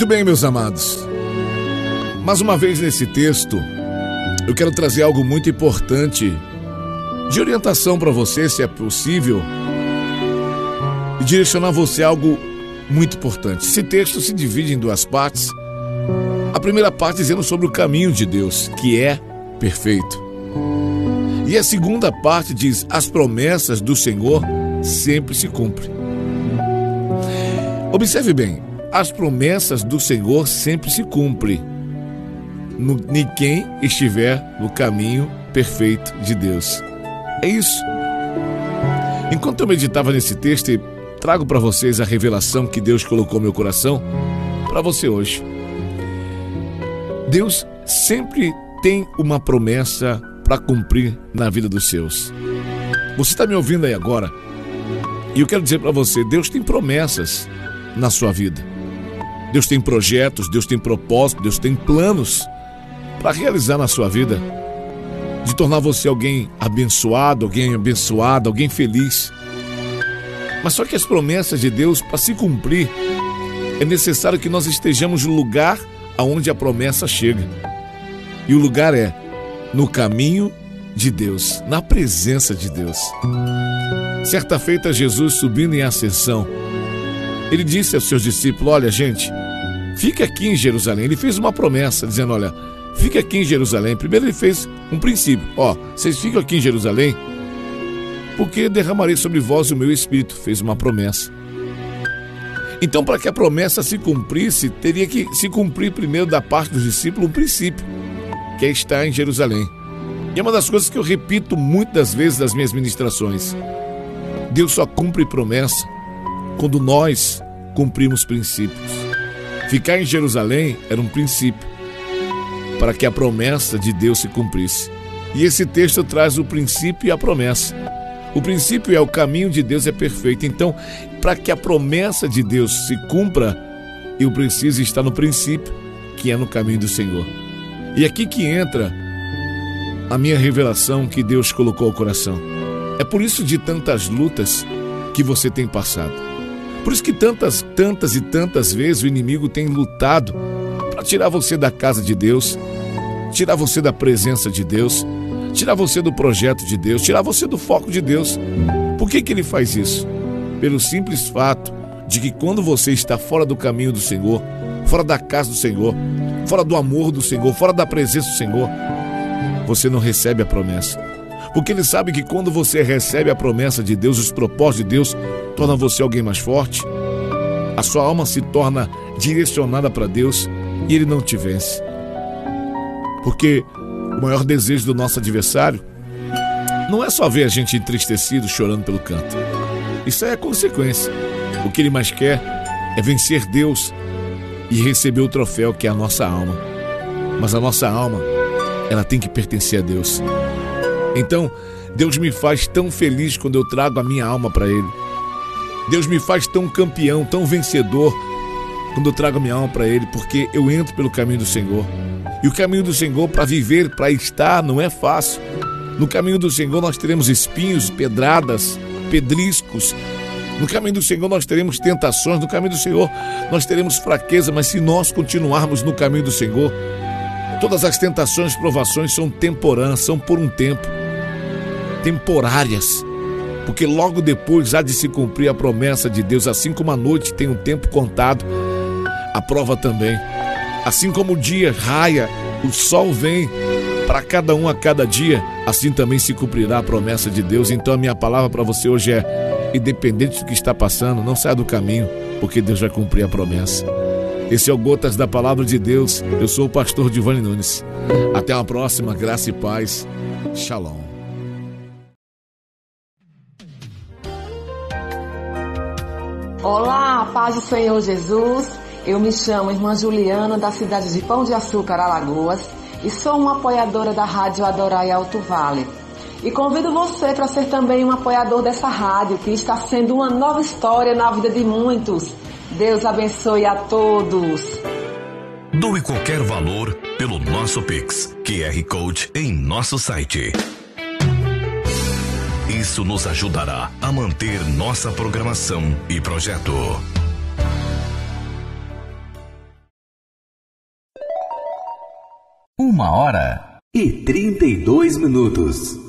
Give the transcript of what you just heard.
Muito bem, meus amados. Mais uma vez nesse texto, eu quero trazer algo muito importante de orientação para você, se é possível, e direcionar você a algo muito importante. Esse texto se divide em duas partes. A primeira parte dizendo sobre o caminho de Deus, que é perfeito. E a segunda parte diz: as promessas do Senhor sempre se cumprem. Observe bem, as promessas do Senhor sempre se cumprem em quem estiver no caminho perfeito de Deus. É isso. Enquanto eu meditava nesse texto, trago para vocês a revelação que Deus colocou no meu coração para você hoje. Deus sempre tem uma promessa para cumprir na vida dos seus. Você está me ouvindo aí agora? E eu quero dizer para você, Deus tem promessas na sua vida. Deus tem projetos, Deus tem propósitos, Deus tem planos para realizar na sua vida, de tornar você alguém abençoado, alguém feliz. Mas só que as promessas de Deus, para se cumprir, é necessário que nós estejamos no lugar aonde a promessa chega. E o lugar é no caminho de Deus, na presença de Deus. Certa feita, Jesus subindo em ascensão, ele disse aos seus discípulos: olha, gente, fica aqui em Jerusalém. Ele fez uma promessa dizendo: olha, fica aqui em Jerusalém. Primeiro ele fez um princípio: vocês ficam aqui em Jerusalém, porque derramarei sobre vós o meu Espírito. Fez uma promessa. Então, para que a promessa se cumprisse, teria que se cumprir primeiro da parte dos discípulos um princípio, que é estar em Jerusalém. E é uma das coisas que eu repito muitas vezes nas minhas ministrações: Deus só cumpre promessa quando nós cumprimos princípios. Ficar em Jerusalém era um princípio para que a promessa de Deus se cumprisse. E esse texto traz o princípio e a promessa. O princípio é: o caminho de Deus é perfeito. Então, para que a promessa de Deus se cumpra, eu preciso estar no princípio, que é no caminho do Senhor. E aqui que entra a minha revelação que Deus colocou ao coração. É por isso de tantas lutas que você tem passado. Por isso que tantas e tantas vezes o inimigo tem lutado para tirar você da casa de Deus, tirar você da presença de Deus, tirar você do projeto de Deus, tirar você do foco de Deus. Por que ele faz isso? Pelo simples fato de que quando você está fora do caminho do Senhor, fora da casa do Senhor, fora do amor do Senhor, fora da presença do Senhor, você não recebe a promessa. Porque ele sabe que quando você recebe a promessa de Deus, os propósitos de Deus tornam você alguém mais forte, a sua alma se torna direcionada para Deus e ele não te vence. Porque o maior desejo do nosso adversário não é só ver a gente entristecido, chorando pelo canto. Isso é consequência. O que ele mais quer é vencer Deus e receber o troféu, que é a nossa alma. Mas a nossa alma, ela tem que pertencer a Deus. Então, Deus me faz tão feliz quando eu trago a minha alma para Ele. Deus me faz tão campeão, tão vencedor quando eu trago a minha alma para Ele, porque eu entro pelo caminho do Senhor. E o caminho do Senhor, para viver, para estar, não é fácil. No caminho do Senhor nós teremos espinhos, pedradas, pedriscos. No caminho do Senhor nós teremos tentações. No caminho do Senhor nós teremos fraqueza. Mas se nós continuarmos no caminho do Senhor, todas as tentações, provações são temporãs, são por um tempo, temporárias, porque logo depois há de se cumprir a promessa de Deus. Assim como a noite tem um tempo contado, a prova também. Assim como o dia raia, o sol vem para cada um a cada dia, assim também se cumprirá a promessa de Deus. Então a minha palavra para você hoje é: independente do que está passando, não saia do caminho, porque Deus vai cumprir a promessa. Esse é o Gotas da Palavra de Deus. Eu sou o pastor Giovanni Nunes. Até a próxima, graça e paz. Shalom. Olá, paz do Senhor Jesus. Eu me chamo Irmã Juliana, da cidade de Pão de Açúcar, Alagoas, e sou uma apoiadora da Rádio Adorai Alto Vale. E convido você para ser também um apoiador dessa rádio, que está sendo uma nova história na vida de muitos. Deus abençoe a todos. Doe qualquer valor pelo nosso Pix, QR Code em nosso site. Isso nos ajudará a manter nossa programação e projeto. 1h32.